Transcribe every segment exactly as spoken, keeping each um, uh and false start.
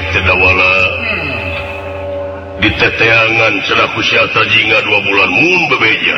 tedawala di teteangan cenah kusiata jinga dua bulan mun bebeja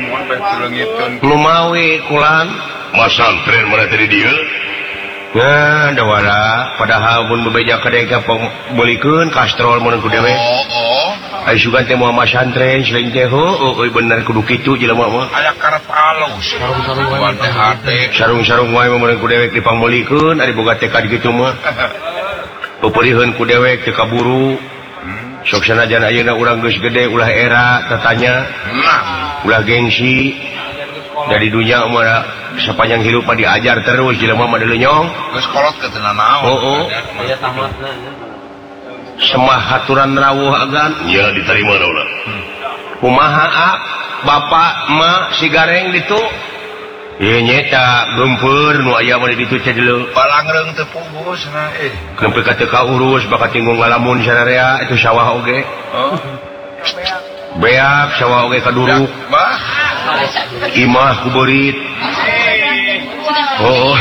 lumawi kulan masantren mana tadi dia nah dawala padahal mun bebeja kadeka bolikeun kastrol mun ku dewe ai sugan teh moal masantren sering teh heuh bener kudu kitu jelema mah aya karep alus sarung-sarung teh hate sarung-sarung wae mun ku dewek dipangbolikeun ari boga tekad kitu mah peupeulieun ku dewek teu kaburu sok sanajan ayeuna urang geus gede ulah era tatanya ulah gengsi dari dunya mah sapanjang hirup mah diajar terus jelema mah deulenyong geus kolot ke teu naon heuh aya tamatna semah haturan rawuh agan nya diterima ulah kumaha a bapak emak si gareng ditu ieu nyeta geumpeur nu aya mah ditu teh deuleu balangreung teu punggus na eh nempi ka teu kaurus bakal tinggung ngalamun sararea itu sawah oge oh beak sawah oge kaduruk bah imah ku beurit oh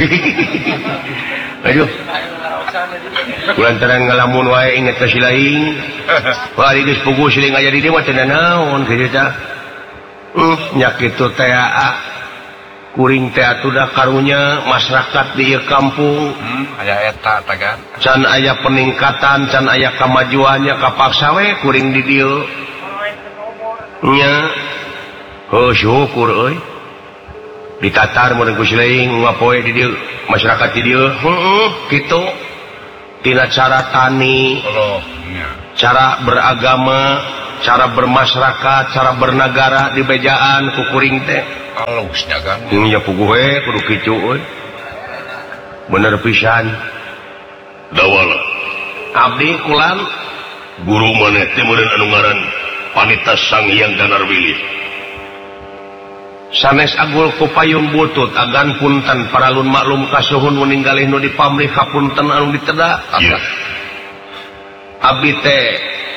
aduh kulantaran ngalamun wae inget ka si laing bari geus puguh siling aya di dieu mah teu naon kitu tah nya kitu teh kuring teh atuh karunya masyarakat di ieu kampung hmm, aya eta tagan can aya peningkatan can aya kamajuannya kapaksa we kuring di dieu nya heuh syukur euy ditatar mun ku sileing ngapoe di dieu masyarakat di dieu heeh kitu tina cara tani oh nya cara beragama cara bermasyarakat cara bernegara di bejaan ku kuring teh alus dagang nya puguh we kudu kitu euy bener pisan dawala abdi kulan guru maneh teh meureun anu ngaran Panita Sang Hyang Danarwilis sanes agul ku payung butut agan punten paralun maklum kasuhun meninggalih nu di pamrih kapunten anu diteda iya abdi teh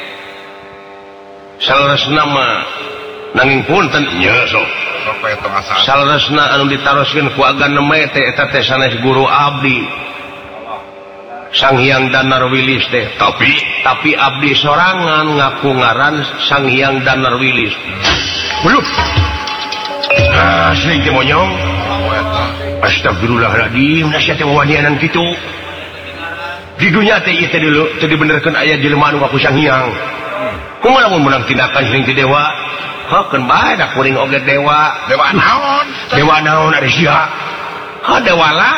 saleresna mah nanging punten nya sok sampai tong asa saleresna anu ditaroskeun ku agan neme teh eta teh sanes guru abdi Sang Hyang Danarwilis teh tapi tapi abdi sorangan ngaku ngaran Sang Hyang Danarwilis buluh nah sering teh monyong astagfirullahaladzim nasihat teh wawanianan kitu di dunia teh ieu teh deuleu teu dibenerkeun aya jelema anu ngaku Sang Hyang kumaha lamun meunang tindakan sering ti dewa hakeun bae da kuring oge dewa dewa naon dewa naon ari sia ha dewala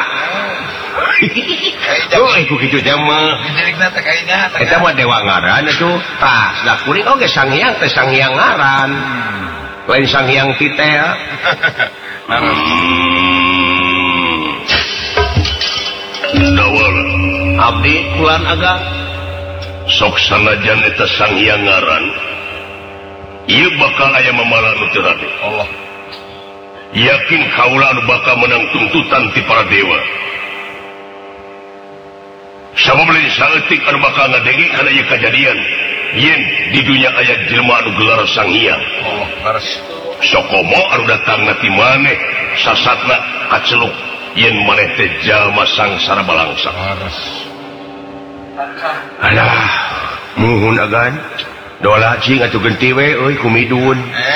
oh iku kitu teh mah didirigna teh kayaknya eta mah dewa ngaran atuh tah da kuring oge Sang Hyang teh Sang Hyang ngaran lain Sang Hyang ti teh dawala abdi kulan agang sok sanajan eta Sang Hyang ngaran ieu bakal aya mamala nu teu rade Allah yakin kaula anu bakal menang tuntutan ti para dewa sabab lain saeutik anu bakal ngadenge kana ieu kajadian yen di dunia aya jelema anu gelar Sang Hyang Allah laras sokomo anu datang ti maneh sasatna kaceluk yen maneh teh jalma sangsara balangsa laras alah muhun agan dola cing atuh genti we euy kumidun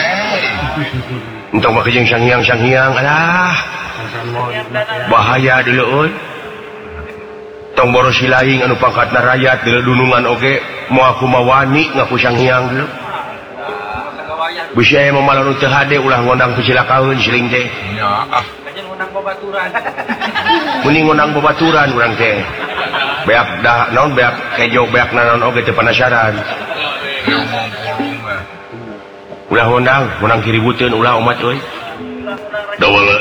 eh entong make jeung Sang Hyang Sang Hyang alah bahaya deuleu euy tong boros silaing anu pangkatna rakyat deuleu dunungan oge moal kumawani ngaku Sang Hyang deuleu bisa aya mamala nu teu hade ulah ngondang kecilakaeun siling teh nya ah ngundang babaturan mending ngondang babaturan urang teh beak dah naon beak kejo beak naon oge teu penasaran ngomong pulung mah ulah ngondang ngondang kiributeun ulah umat euy dawala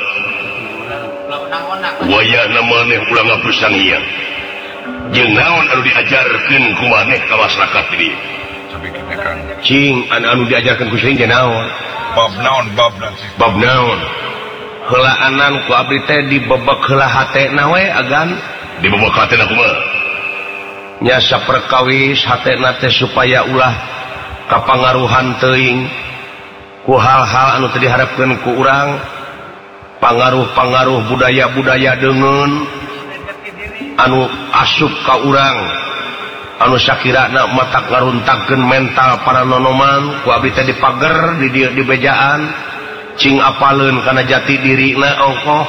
wayahna maneh ulah ngaku Sang Hyang jeung naon anu diajarkeun ku maneh ka masyarakat ieu sampai kita kan cing anu anu diajarkeun ku seuing teh naon bab naon bab nanti bab naon heulaanan ku abdi teh dibebek heula hatena we agan dibebek hatena kumaha nya saperkawis hatena teh supaya ulah kapangaruhan teuing ku hal-hal anu teu diharapkeun ku urang pangaruh-pangaruh budaya-budaya deungeun anu asup ka urang anu sakirana mata ngaruntakeun mental para nonoman ku abdi teh dipager di di, di bejaan cing apaleun kana jati dirina ongkoh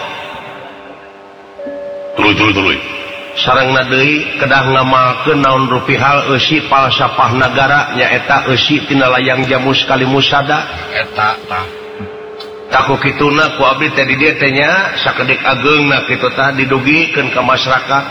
tuluy-tuluy sarengna deui kedah ngamalkeun naon rupihal eusi falsafah nagara nyaeta eusi tina layang jamus kalimusada eta tah taku kituna ku abdi teh di dieu teh nya sakedik ageungna kitu tah didugikeun ka masyarakat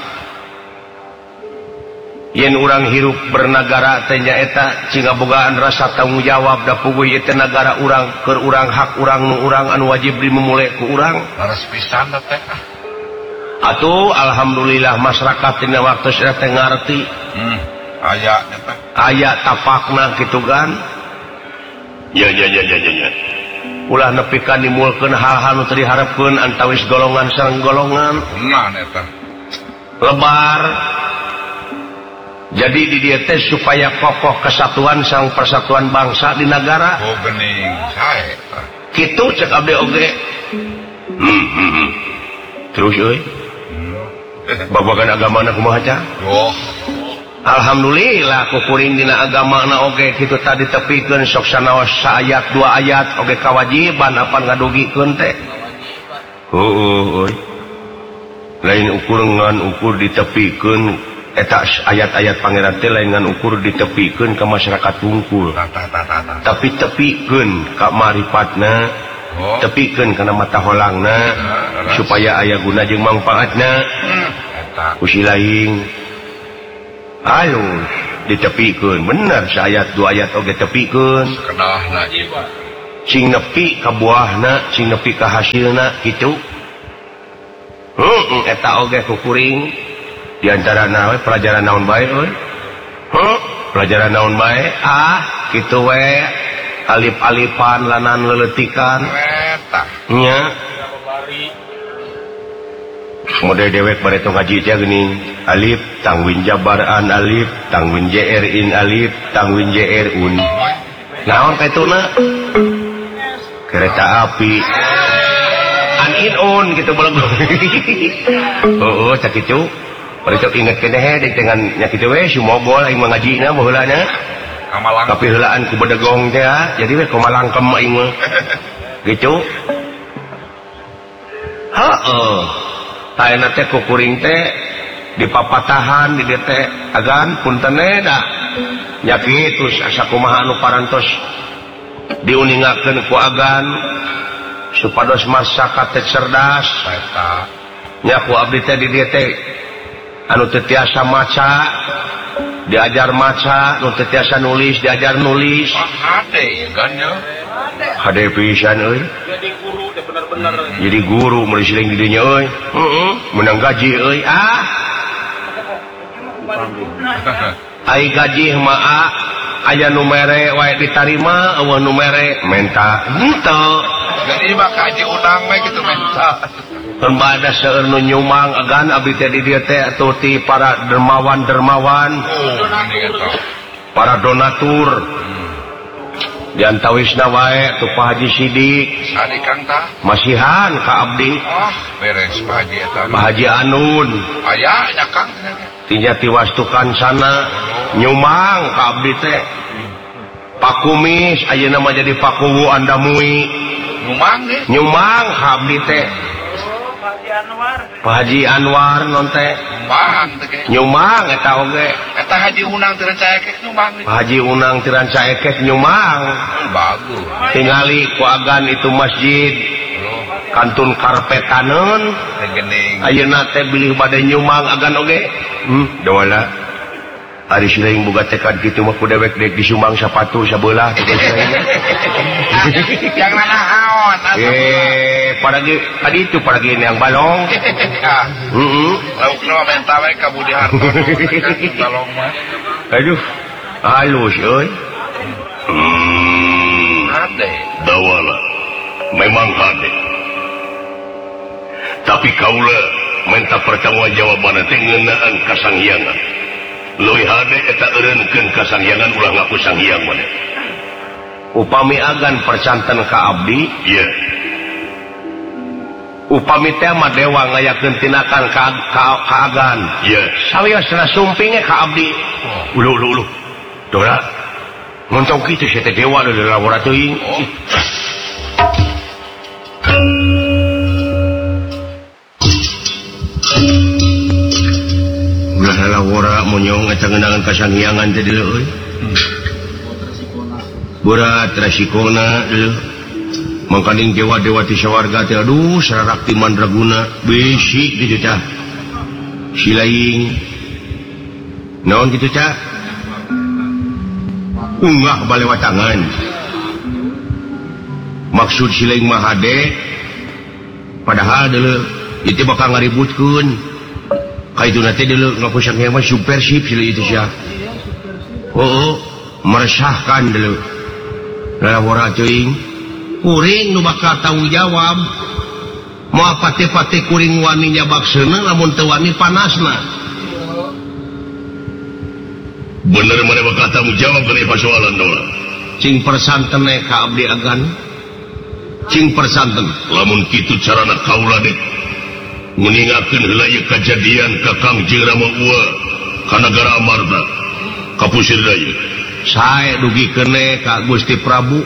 yen urang hirup bernagara teh nyaeta cinga bogaan rasa tanggung jawab da puguh ieu teh nagara urang keur urang hak urang nu urang anu wajib dimulai ku urang laras pisan teh atuh alhamdulillah masyarakat tina waktu saya teh ngarti hmm aya eta aya tapakna kitu kan ya ya ya ya ya ulah nepi ka nimulkeun hal-hal nu teu diharepkeun antawis golongan sareng golongan nah eta lebar jadi di dieu teh supaya kokoh kesatuan sareng persatuan bangsa di negara oh geuning sae kitu cek abdi oge hmm, hmm, hmm. terus euy babagan agamana kumaha ca oh alhamdulillah kukuring dina agamana oge kitu tadi tepikeun sok sanaos saayat dua ayat oge kawajiban apa ngadugikeun teh heueuh euy lain ukur ngan ukur ditepikeun eta ayat-ayat pangeran teh lain ngan ukur ditepikeun ka masyarakat hungkul tapi tepikeun ka marifatna oh tepikeun kana mata holangna supaya aya guna jeung mangpaatna eta kusi lain halus ditepikeun bener saayat dua ayat oge tepikeun kedahna ieu cing nepi ka buahna cing nepi ka hasilna kitu heuh eta oge kukuring di antarana we pelajaran naon bae euy heuh pelajaran naon bae ah kitu we alif-alifan lanan leletikan eta nya model dewek bare tong ngaji teh geuning alif tangwin jabaran alif tangwin jr in alif tangwin jr un naon kaituna kereta api an in un gitu belum oh cak kitu bari teu inget keneh deui dengan nya kitu we sumogol aing mangajina baheulana kamalang tapi heulaan ku bedegong teh jadi we kumalangkem aing mah gitu heuh taena teh kukuring teh di papatahan di dieu teh agan punten da nya kitu sakumaha anu parantos diuningakeun ku agan supados masyarakat teh cerdas eta nya ku abdi teh di dieu teh anu teu tiasa maca diajar maca anu teu tiasa nulis diajar nulis hade gannya hade pisan euy jadi guru deh benar-benar jadi guru meuli siling di dinya euy heeh menang gaji euy ah ai gaji mah aya nu mere wae ditarima eueuh nu mere menta henteu jadi mah kaji unang we kitu menta mun bada seueur nu nyumang agan abdi teh di dieu teh atuh ti para dermawan-dermawan oh ini eta para donatur diantawisna wae tu Pak Haji Sidik sadi kang tah masihan ka abdi ah beres Pak Haji eta Pak Haji Anun aya nya kang tinya tiwastukan sana nyumang ka abdi teh Pak Kumis ayeuna mah jadi Pak Kuwu Andamui nyumang deh nyumang ka abdi teh Pak Haji Anwar non teh nyumang teh ge nyumang eta oge eta Haji Unang teu caekek nyumang Pak Haji Unang tiran caekek nyumang bagus tingali ku agan itu masjid kantun karpetaneun teh geuning ayeuna teh bilih bade nyumang agan oge hmm dawala ari sileung boga tekad kitu mah ku dewek dek disumbang sapatu sabelah yang nanaon eh paragi tadi itu paragi yang balong heeh lauk nu menta we ka Budi Hartono balong mah aduh halus euy hmm hade dawala memang hade tapi kaula minta pertanggungjawaban teh ngeunaan kasanghyangna leuwih hade eta eureunkeun kasangyangan ulah ngaku sanghyang maneh upami agan percanten ka abdi ieu upami teh mah dewa ngayakeun tinakan ka ka, ka agan ieu sawiosna sumpinge ka abdi ulu ulu ulu dora ngontong kitu saya teh dewa dari laboratorium ulah labora monyong eta ngeundangan kasanghiangan teh deuleu euy berat resikona deuleu mangkaning dewa-dewa ti sawarga teh aduh sararak ti mandraguna bisi kitu tah silaing naon kitu tah unggah balewatangan maksud silaing mah hade padahal deuleu itu bakal ngaributkeun kaitu nanti deuleu ngakusang mah subversif silaing itu sia oh meresahkan deuleu lalabora teuing kuring nu bakal tanggung jawab mau pati-pati kuring wani nyabakseuna lamun teu wani panasna bener mana bakal tanggung jawab kana persoalan doa cing persanten ka abdi agan cing persanten lamun kitu carana kaula dek nguningakeun heula ieu kajadian ka Kangjeng Rama Uwa ka nagara Amarta ka pusir daya sae dugikeun ka Gusti Prabu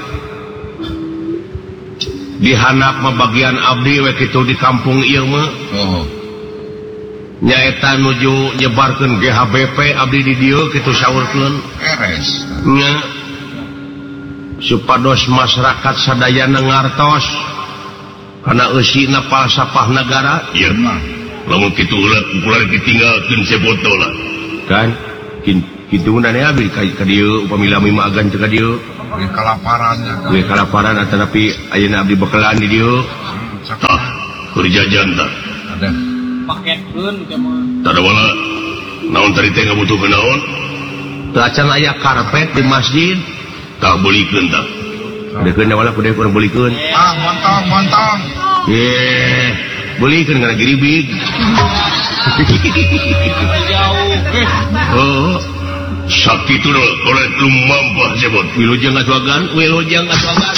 di handap mah bagian abdi we kitu di kampung ieu mah oh nyaeta nuju nyebarkeun G H B P abdi di dieu kitu saurkeun beres nya supados masyarakat sadayana ngartos kana eusina falsafah negara ieu mah lamun kitu ulah ulah ditinggalkeun seboto lah kan kitu na abdi ka dieu upami lami mah agan teh ka dieu we kalaparannya we kalaparan tapi ayeuna abdi bekelan di dieu tah kerjajan tah ada paketkeun teh mah tada wala naon tadi teh ngabutuhkeun naon teu acan aya karpet di masjid tah beulikeun tah dekeun wala kudu urang beulikeun ah montong montong ye beulikeun kana giribig oh sakitu do oleh lumampah jebot wilujeng atuagan wilujeng atuagan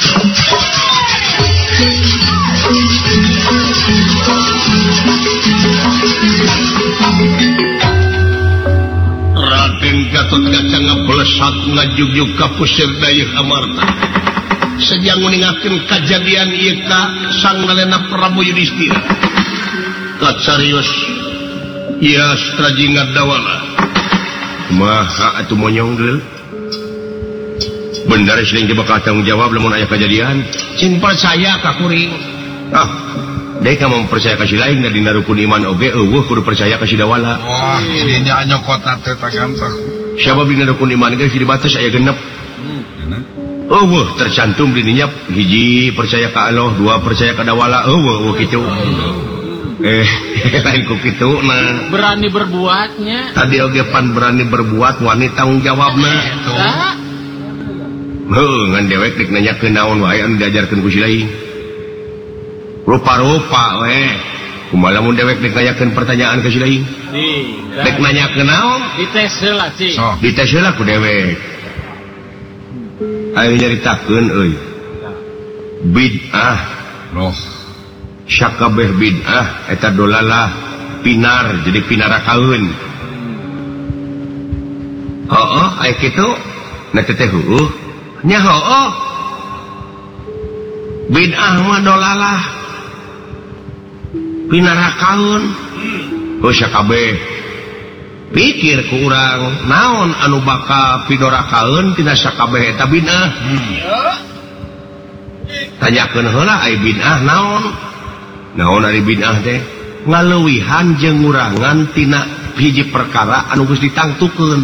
Raden Gatotkaca ngablesat ngajugjug ka pusir daya Amarta sejang nguningakeun kajadian ieu ka sang nalena Prabu Yudhistira kacarios ieu Straji Ngadawala maha atuh monyong deul bener sing bakal tanggung jawab lamun aya kejadian cing percaya ka kuring ah deui ka mempercaya ka si lain dina rukun iman oge eueuh kudu percaya ka si Dawala wah ini nya nyokotna teh taganteng sabab dina rukun iman ge di batas aya genep eueuh tercantum di dinya hiji percaya ka Allah dua percaya ka Dawala eueuh eueuh kitu eh lain ku kitu nah berani berbuatnya tadi oge pan berani berbuat wani tanggung jawabna heuh ngan dewek dik nanyakeun naon wae anu diajarkeun ku si lain rupa-rupa we kumaha lamun dewek dik nanyakeun pertanyaan ka si lain dik nanyakeun naon dites heula sih so dites heula ku dewek aya nyaritakeun euy bid'ah loh syakabeh bid'ah eta dolalah pinar jadi pinarakaeun heuh aya kitu na teh teh heuh nya heuh bid'ah mah dolalah pinarakaeun heuh syakabeh pikir ku urang naon anu bakal pidorakaeun tina syakabeh eta bid'ah tanyakeun heula aya bid'ah naon naon ari bid'ah teh ngaleuwihan jeung ngurangan tina hiji perkara anu geus ditangtukeun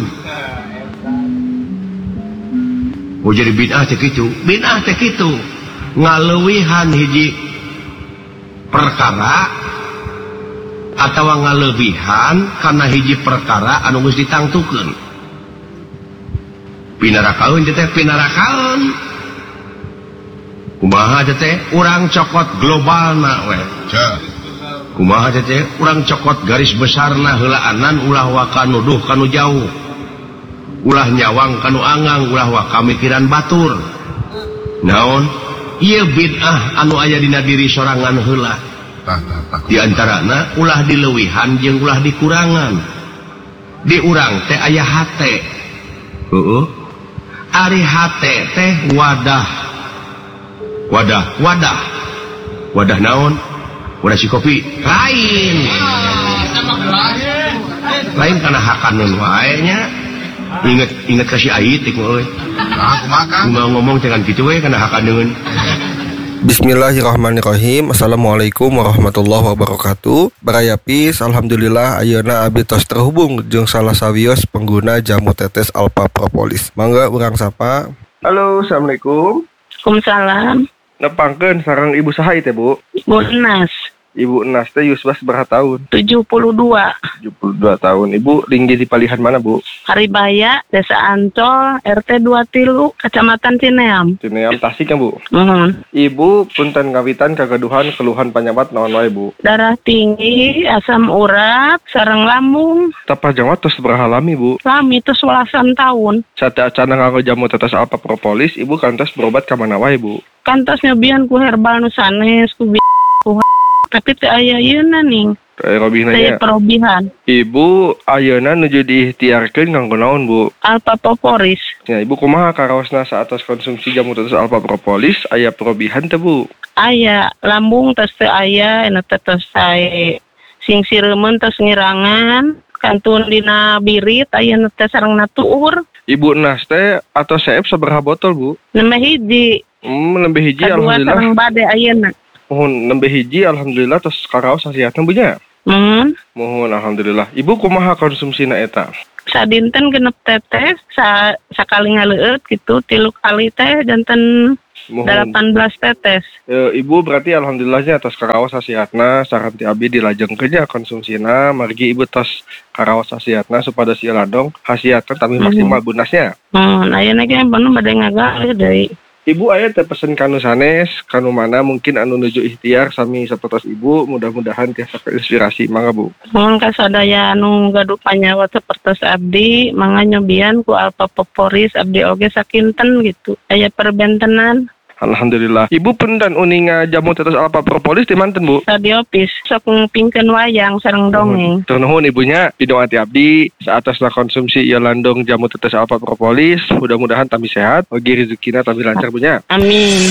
oh jadi bid'ah teh kitu bid'ah teh kitu ngaleuwihan hiji perkara atawa ngaleuwihan kana hiji perkara anu geus ditangtukeun pinarakaeun teh pinarakaeun kumaha teh urang cokot globalna we kumaha teh urang cokot garis besarna heulaanan ulah wa kanu duh kanu jauh ulah nyawang kanu angang ulah wa kamikiran batur naon ieu bid'ah anu aya dina diri sorangan heula di antarana ulah dileuwihan jeung ulah dikurangan di urang teh aya hate. Heeh. Ari hate teh wadah. Wadah, wadah. Wadah naon? Wadah si kopi. Lain. Lain kana hakaneun wae nya. Ingat ingat kasih ait euy. Aku makan. Ngomong dengan kitu we kana hakaneun. Bismillahirrahmanirrahim. Assalamualaikum warahmatullahi wabarakatuh. Barayapis, alhamdulillah ayeuna abdi tos terhubung jeung salah sawios pengguna jamu tetes Alpha Propolis. Mangga urang sapa. Halo, assalamualaikum. Waalaikumsalam. Nepangkeun sareng ibu saha teh, Bu? Bu Enas. Ibu Enas teh yusbas berapa tahun? tujuh puluh dua. tujuh puluh dua tahun. Ibu tinggi di palihan mana, Bu? Haribaya, Desa Ancol, R T dua Tilu, Kecamatan Cineam. Cineam Tasik kan, Bu? Hmm. Ibu punten ngawitan kagaduhan keluhan penyebab naon wae, Bu? Darah tinggi, asam urat, sareng lambung. Tapa jawab tos berapa lami, Bu? Lami itu selasan tahun. Saat acana nganggo jamu tetes Alpha Propolis, Ibu kantos berobat ka mana wae, Bu? Kantos nyobian ku herbal nu sanes, ku bi- ku tapi teu aya yeuna ning. Kayak robihna Saya nya. perobihan. Ibu ayeuna nuju diikhtiarkeun nganggo naon, Bu? Alpha Propolis. Ya, Ibu kumaha karaosna saatos konsumsi jamu tetes Alpha Propolis aya perobihan teh, Bu? Aya lambung tos teu aya, ena teh tos sae sing sireumeun tos ngirangan, kantun dina birit ayeuna teh sarengna tuur. Ibu Enas teh atau seep sabaraha botol, Bu? Nembe hiji. Hmm, nembe hiji Kadua alhamdulillah. sareng bade ayeuna. Mohon nembe hiji alhamdulillah tos karaos hasiatna, Bu nya. Hmm. Mohon alhamdulillah. Ibu kumaha konsumsina eta? Sadinten genep tetes, sa sakali ngaleueut gitu, tilu kali teh janten Mohon. delapan belas tetes. E, Ibu berarti alhamdulillahnya atas karaos hasiatna saran ti abdi dilajengkeun nya konsumsina margi Ibu tos karaos hasiatna supados ieu ladong hasiatna tapi maksimal bunasnya. Hmm, ayeuna ge bener bade ngagalih deui. Ibu aya teh pesen kanu sanes, kanu mana mungkin anu nuju ikhtiar sami sapertos Ibu, mudah-mudahan tiasa inspirasi. Mangga, Bu. Mohon kasadaya anu gaduh panyawa sapertos abdi, mangga nyobian ku Alpha Propolis abdi oge sakinten gitu. Aya perbentenan. Alhamdulillah. Ibu punten uninga jamu tetes Alpha Propolis di manten, Bu? Radiopis sok ngpingkeun wayang sareng dongeng. Tur nuhun ibunya, pidoati abdi saatasna konsumsi ieu landong jamu tetes Alpha Propolis, mudah-mudahan tami sehat, oge rezekina tami lancar, bunya. Amin.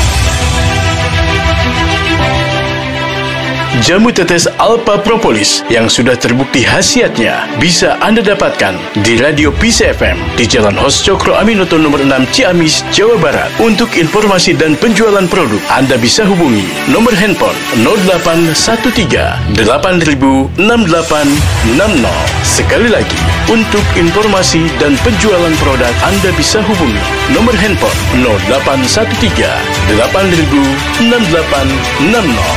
Jamu tetes Alpha Propolis yang sudah terbukti khasiatnya bisa Anda dapatkan di Radio P C F M di Jalan Hos Cokro Aminoto nomor enam Ciamis, Jawa Barat. Untuk informasi dan penjualan produk, Anda bisa hubungi nomor handphone nol delapan satu tiga delapan nol enam delapan enam nol. Sekali lagi, untuk informasi dan penjualan produk, Anda bisa hubungi nomor handphone nol delapan satu tiga delapan nol enam delapan enam nol.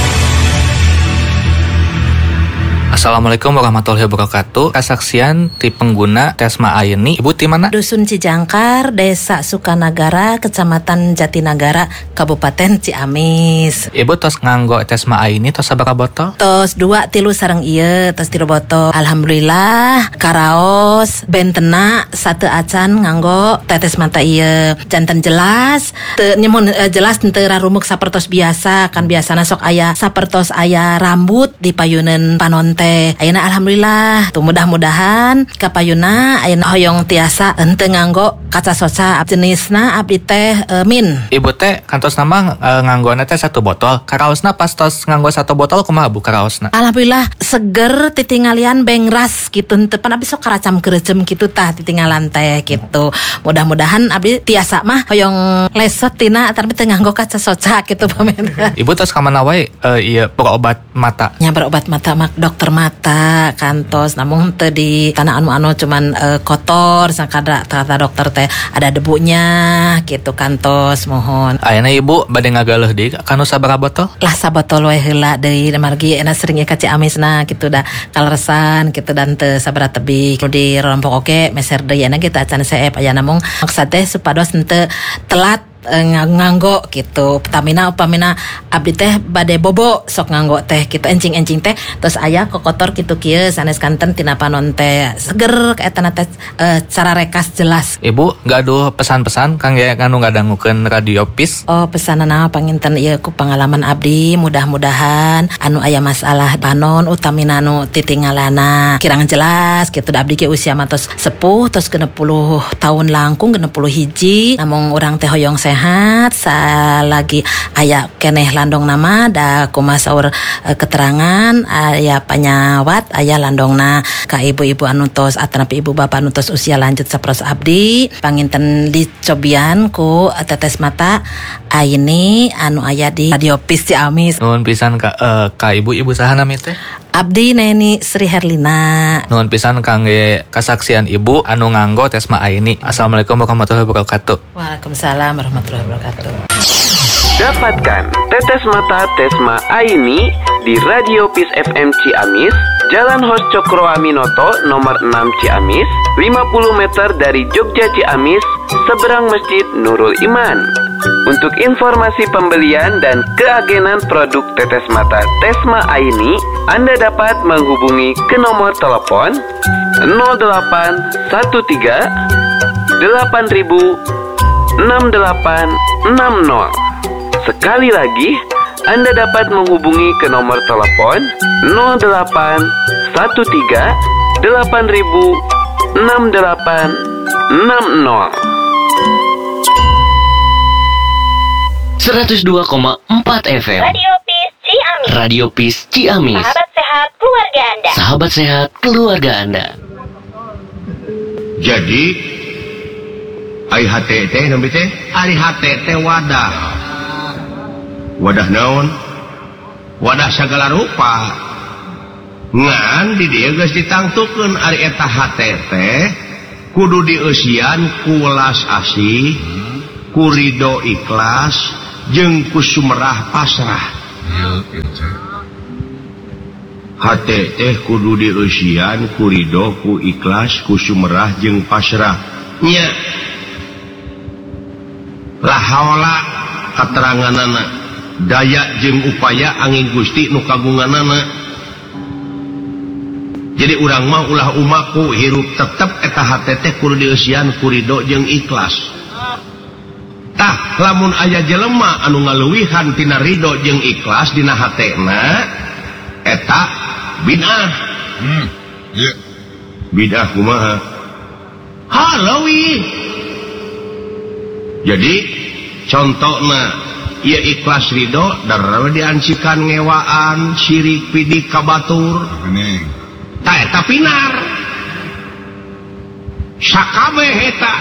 Assalamualaikum warahmatullahi wabarakatuh. Kesaksian ti pengguna Tesma Ayeni. Ibu ti mana? Dusun Cijangkar, Desa Sukanagara, Kecamatan Jatinagara, Kabupaten Ciamis. Ibu tos nganggo Tesma Ayeni tos sabaraha botol? Tos dua tilu sareng ieu, tos tilu botol. Alhamdulillah, karaos bentena satu acan nganggo tetes mata ieu. Janten jelas, teu nyemun uh, jelas teu rarumuk sapertos biasa, kan biasana sok aya sapertos aya rambut di payuneun panonten. Ayeuna alhamdulillah tuh mudah-mudahan kapayuna ayeuna hoyong tiasa henteu nganggo kaca soca jenisna abdi teh e, min. Ibu teh kantos nama e, nganggona teh satu botol. Karaosna pas tos nganggo satu botol kumaha Bu karaosna? Alhamdulillah seger titingalian bengras gitu henteu pan abdi sok karacam keureuceum kitu tah titinggalan teh gitu. Mudah-mudahan abdi tiasa mah hoyong lesot tina tapi teu nganggo kaca soca gitu pamen. Ibu tos ka mana wae e, ieu berobat mata? Nya berobat mata mak dokter mata kantos namun teu di tanah anu-anu cuman uh, kotor sakada kata dokter teh ada debunya gitu kantos mohon. Ayeuna Ibu bade ngagaleuh deui kanu sabaraha botol? Lah sabotol we heula deui margi ena sering ka Ciamisna gitu da kaleresan gitu dan teu sabaraha tebih di rompok oke meser deui ena kita acan seep aya namung maksud teh supados henteu telat eh, nganggo gitu. Pertamina upamina abdi teh bade bobo sok nganggo teh gitu encing-encing teh terus aya kokotor kitu kieu sanes kanten tina panon teh seger kaetana teh eh, cara rekas jelas. Ibu gaduh pesan-pesan kang ya anu ngadangukeun Radio Peace. Oh pesanana panginten ieu ku pengalaman abdi mudah-mudahan anu aya masalah panon utamina anu titingalana kirang jelas gitu da abdi ge usia matos sepuh terus genep puluh tahun langkung genep puluh hiji namun urang teh hoyong sehat salagi aya keneh landong nama da kumaha saur e, keterangan aya panyawat aya landongna ka ibu-ibu anu tos atanapi ibu bapak anu tos usia lanjut saperos abdi panginten dicobian ku tetes mata Aini anu aya di Radio Peace Ciamis. Nuhun pisan ka uh, ka ibu-ibu saha nami teh? Abdi Neni Sri Herlina. Nuhun pisan kangge kasaksian ibu anu nganggo Tesma Aini. Assalamualaikum warahmatullahi wabarakatuh. Waalaikumsalam warahmatullahi wabarakatuh. Dapatkan tetes mata Tesma Aini di Radio Peace F M Ciamis, Jalan Hos Cokro Aminoto nomor enam Ciamis, lima puluh meter dari Jogja Ciamis, seberang Masjid Nurul Iman. Untuk informasi pembelian dan keagenan produk tetes mata Tesma Aini, Anda dapat menghubungi ke nomor telepon nol delapan satu tiga delapan ribu enam delapan enam nol. Sekali lagi, Anda dapat menghubungi ke nomor telepon nol delapan satu tiga delapan ribu enam delapan enam nol. seratus dua koma empat F M Radio Peace Ciamis. Radio Peace Ciamis. Sahabat sehat keluarga Anda. Sahabat sehat keluarga Anda. Jadi ai H T T namanya teh ari H T T wadah. Wadah naon? Wadah segala rupa. Ngan di dieu geus ditangtukeun ari eta H T T kudu dieusian ku welas asih, ku ridho ikhlas jeung ku sumerah pasrah. H T T kudu dieusian ku ridho, ku ikhlas, ku sumerah jeung pasrah. Nya la haula kateranganana daya jeung upaya angin Gusti nu kagunganana. Jadi urang mah ulah umaku hirup tetep eta H T T kudu dieusian ku ridho jeung ikhlas. Tah lamun aya jelema anu ngaleuwihan tina ridho jeung ikhlas dina hatena eta bid'ah. Hmm. Yeah. Bid'ah kumaha? Halawi. Jadi contohna ieu ikhlas ridho darah diancikan ngewaan syirik pidik kabatur. Bening. Tah eta pinar. Sakabeh eta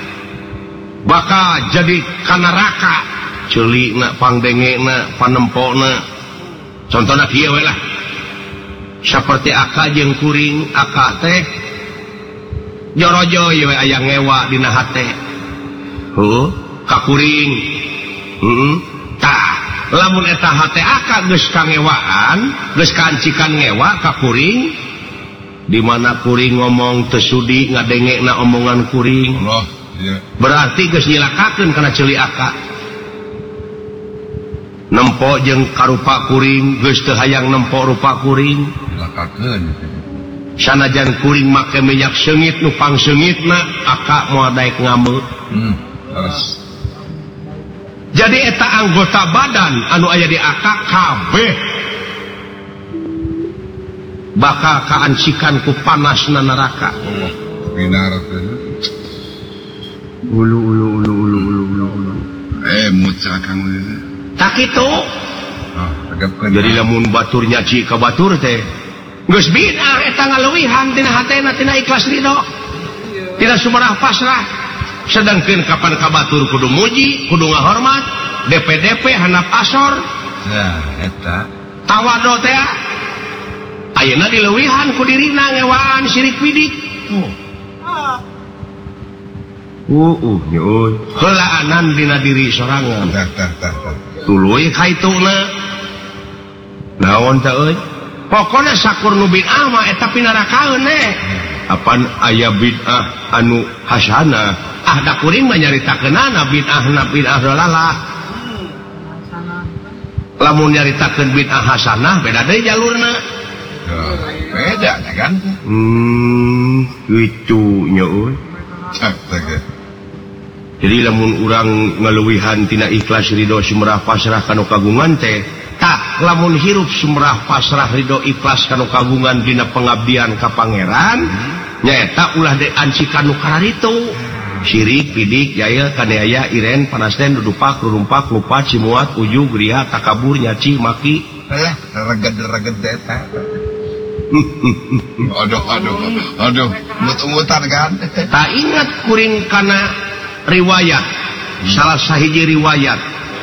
bakal jadi kanaraka celikna pangdengena panempona. Contohna kieu we lah saperti aka jeung kuring. Aka teh jorojo we aya ngewa dina hate heuh ka kuring. Heeh tah lamun eta hate aka geus kangewaan geus kancikan ngewa ka kuring di mana kuring ngomong teu sudi ngadengena omongan kuring. Allah. Ya. Berarti geus nyilakakeun kana ceuli aka. Nempo jeung karupa kuring geus teu hayang nempo rupa kuring. Nyilakakeun. Sanajan kuring make minyak seungit nu pangseungitna aka moal daek ngameu. Hmm. Terus. Jadi eta anggota badan anu aya di aka kabeh bakal kaancikan ku panasna neraka. Allah. Binar teh. Ulu ulu ulu ulu ulu ulu ulu. Eh muca kang we. Tak kitu. Ah, tegapkeun. Jadi lamun batur nyaci ka batur teh geus bid'ah eta ngaleuwihan tina hatena tina ikhlas ridho. Tina sumerah pasrah. Sedangkeun kapan ka batur kudu muji, kudu ngahormat, D P D P handap asor. Nah, eta tawado teh ayeuna dileuwihan ku dirina ngewaan syirik pidik. Oh. Uh, uh, nyuy. Helaanan dina diri sorangan. Tah, tah, tah, tah. Tuluy kaituna. Naon teh euy? Pokona sakur nu bid'ah mah eta pinarakaeun eh. Apan aya bid'ah anu hasanah, ah da kuring mah nyaritakeunana bid'ah na bid'ah dalalah. Lamun nyaritakeun bid'ah hasanah beda deui jalurna. Beda kan? Hmm, kitu nya euy. Jadi lamun urang ngaleuwihan tina ikhlas ridho sumrah pasrah kanu kagungan teh, tak lamun hirup sumrah pasrah ridho ikhlas kanu kagungan dina pengabdian ka pangeran, nyaeta ulah de anci kanu kararitu. Syirik, pidik, jaya, kaneaya, iren, panasden, dudupak, rurumpak, lupa, cimuat, uju, geriha, takabur, nyaci, maki. Eh, reged-reged eta. Aduh, aduh, aduh, mut-mutan kan? Tak ingat kuring kana riwayat, salah sahiji riwayat.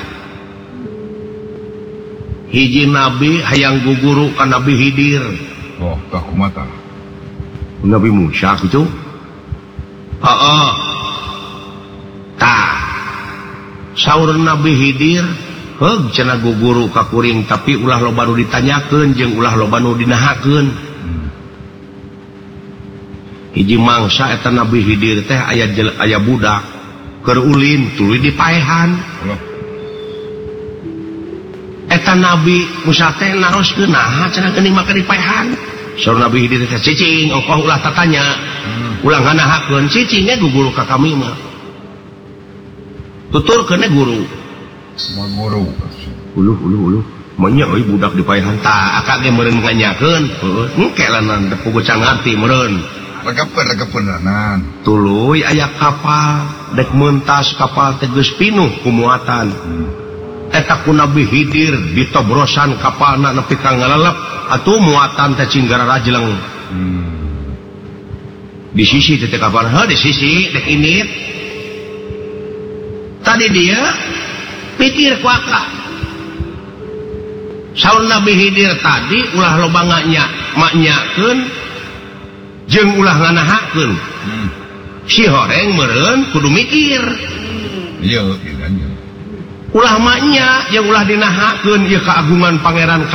Hiji nabi hayang guguru ka Nabi Hidir. Oh, tak kumata. Nabi Musa gitu. Heeh. Tah. Saur Nabi Hidir, heug cenah guguru ka kuring tapi ulah loba nu ditanyakeun jeung ulah loba nu dinahakeun. Hiji mangsa eta Nabi Hidir teh aya aya budak keur ulin tuluy dipaehan. Eta Nabi Musa teh naroskeun naha cenah geuning make dipaehan. Saur Nabi Hidir teh cicing ongkoh ulah tatanya. Ulah nganahakeun cicing ge guguru ka kami mah. Tuturkeun we guru. Mau guru. Uluh uluh uluh. Manya euy budak dipaehan tah akak ge meureun nganyakeun. Heueuh, engke lanan teu puguh cangarti meureun. Regepeun regepeunnan. Tuluy aya kapal dek meuntas kapal teh geus pinuh ku muatan. Eta ku Nabi Hidir ditobrosan kapalna nepi ka ngalelep atuh muatan teh cinggara rajleng. Di sisi teh kapal heuh di sisi dek init. Tadi dia pikir ku akak. Saur Nabi Hidir tadi ulah loba nganya maknyakeun jeung ulah nganahakeun. Hmm. Si horeng meureun kudu mikir. Iya, iya. Ulah maknya jeung ulah dinahakeun ieu keagungan pangeran